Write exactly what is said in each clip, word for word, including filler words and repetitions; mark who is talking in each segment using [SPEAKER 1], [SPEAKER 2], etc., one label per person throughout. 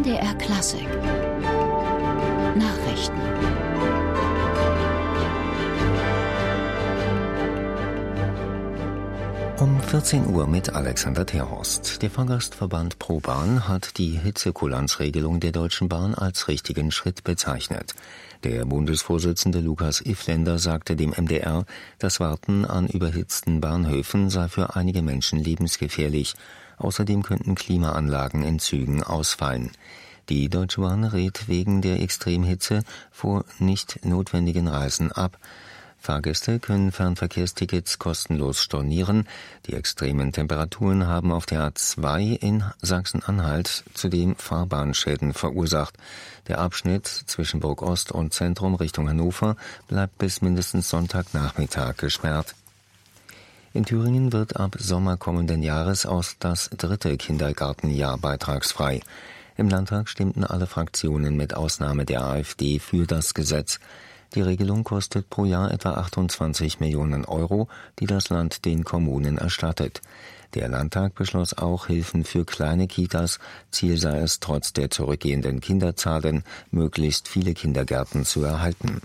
[SPEAKER 1] M D R Klassik Nachrichten.
[SPEAKER 2] Um vierzehn Uhr mit Alexander Terhorst. Der Fahrgastverband ProBahn hat die Hitzekulanzregelung der Deutschen Bahn als richtigen Schritt bezeichnet. Der Bundesvorsitzende Lukas Ifländer sagte dem M D R, das Warten an überhitzten Bahnhöfen sei für einige Menschen lebensgefährlich. Außerdem könnten Klimaanlagen in Zügen ausfallen. Die Deutsche Bahn rät wegen der Extremhitze vor nicht notwendigen Reisen ab. Fahrgäste können Fernverkehrstickets kostenlos stornieren. Die extremen Temperaturen haben auf der A zwei in Sachsen-Anhalt zudem Fahrbahnschäden verursacht. Der Abschnitt zwischen Burg Ost und Zentrum Richtung Hannover bleibt bis mindestens Sonntagnachmittag gesperrt. In Thüringen wird ab Sommer kommenden Jahres aus das dritte Kindergartenjahr beitragsfrei. Im Landtag stimmten alle Fraktionen mit Ausnahme der AfD für das Gesetz. Die Regelung kostet pro Jahr etwa achtundzwanzig Millionen Euro, die das Land den Kommunen erstattet. Der Landtag beschloss auch Hilfen für kleine Kitas. Ziel sei es, trotz der zurückgehenden Kinderzahlen möglichst viele Kindergärten zu erhalten.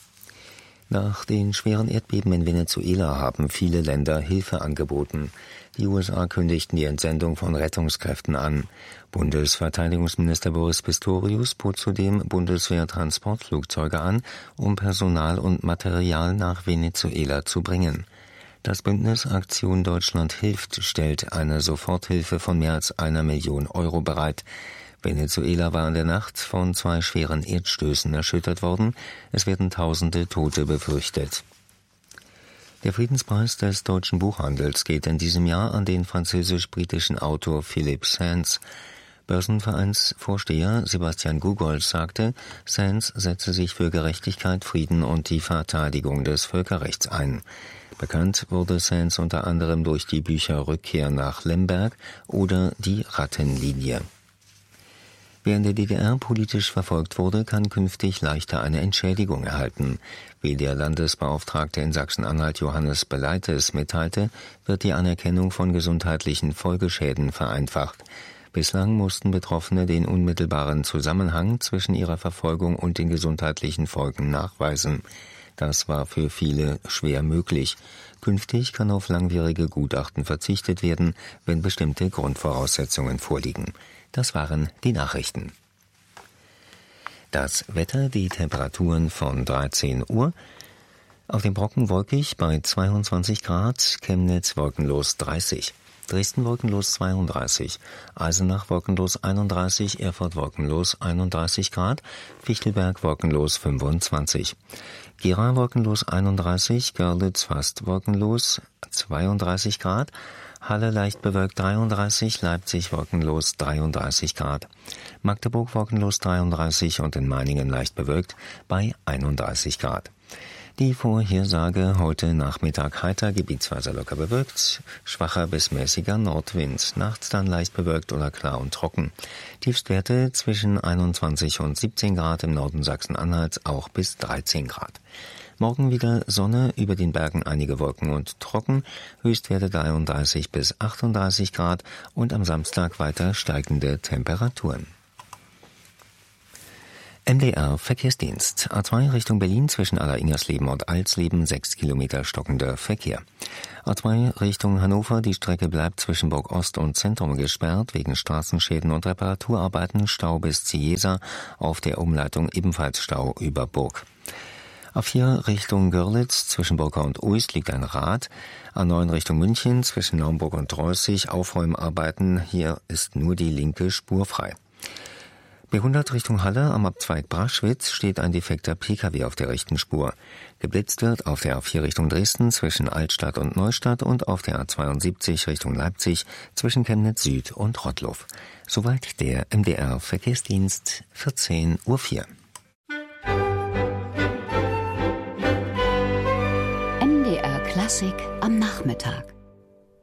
[SPEAKER 2] Nach den schweren Erdbeben in Venezuela haben viele Länder Hilfe angeboten. Die U S A kündigten die Entsendung von Rettungskräften an. Bundesverteidigungsminister Boris Pistorius bot zudem Bundeswehr-Transportflugzeuge an, um Personal und Material nach Venezuela zu bringen. Das Bündnis Aktion Deutschland hilft stellt eine Soforthilfe von mehr als einer Million Euro bereit. Venezuela war in der Nacht von zwei schweren Erdstößen erschüttert worden. Es werden tausende Tote befürchtet. Der Friedenspreis des deutschen Buchhandels geht in diesem Jahr an den französisch-britischen Autor Philippe Sands. Börsenvereinsvorsteher Sebastian Gugolz sagte, Sands setze sich für Gerechtigkeit, Frieden und die Verteidigung des Völkerrechts ein. Bekannt wurde Sands unter anderem durch die Bücher Rückkehr nach Lemberg oder Die Rattenlinie. Wer in der D D R politisch verfolgt wurde, kann künftig leichter eine Entschädigung erhalten. Wie der Landesbeauftragte in Sachsen-Anhalt Johannes Beleites mitteilte, wird die Anerkennung von gesundheitlichen Folgeschäden vereinfacht. Bislang mussten Betroffene den unmittelbaren Zusammenhang zwischen ihrer Verfolgung und den gesundheitlichen Folgen nachweisen. Das war für viele schwer möglich. Künftig kann auf langwierige Gutachten verzichtet werden, wenn bestimmte Grundvoraussetzungen vorliegen. Das waren die Nachrichten. Das Wetter, die Temperaturen von dreizehn Uhr. Auf dem Brocken wolkig bei zweiundzwanzig Grad, Chemnitz wolkenlos dreißig. Dresden wolkenlos zweiunddreißig, Eisenach wolkenlos einunddreißig, Erfurt wolkenlos einunddreißig Grad, Fichtelberg wolkenlos fünfundzwanzig. Gera wolkenlos einunddreißig, Görlitz fast wolkenlos zweiunddreißig Grad, Halle leicht bewölkt dreiunddreißig, Leipzig wolkenlos dreiunddreißig Grad, Magdeburg wolkenlos dreiunddreißig und in Meiningen leicht bewölkt bei einunddreißig Grad. Die Vorhersage heute Nachmittag heiter, gebietsweise locker bewölkt, schwacher bis mäßiger Nordwind, nachts dann leicht bewölkt oder klar und trocken. Tiefstwerte zwischen einundzwanzig und siebzehn Grad, im Norden Sachsen-Anhalts auch bis dreizehn Grad. Morgen wieder Sonne, über den Bergen einige Wolken und trocken, Höchstwerte dreiunddreißig bis achtunddreißig Grad und am Samstag weiter steigende Temperaturen. M D R Verkehrsdienst. A zwei Richtung Berlin zwischen Aller-Ingersleben und Alsleben, sechs Kilometer stockender Verkehr. A zwei Richtung Hannover, die Strecke bleibt zwischen Burg Ost und Zentrum gesperrt, wegen Straßenschäden und Reparaturarbeiten, Stau bis Ziesa, auf der Umleitung ebenfalls Stau über Burg. A vier Richtung Görlitz, zwischen Burka und Uist liegt ein Rad. A neun Richtung München, zwischen Naumburg und Dreußig, Aufräumarbeiten, hier ist nur die linke Spur frei. B hundert Richtung Halle, am Abzweig Braschwitz steht ein defekter Pkw auf der rechten Spur. Geblitzt wird auf der A vier Richtung Dresden zwischen Altstadt und Neustadt und auf der A zweiundsiebzig Richtung Leipzig zwischen Chemnitz Süd und Rottloff. Soweit der M D R Verkehrsdienst, vierzehn Uhr vier.
[SPEAKER 1] M D R Klassik am Nachmittag.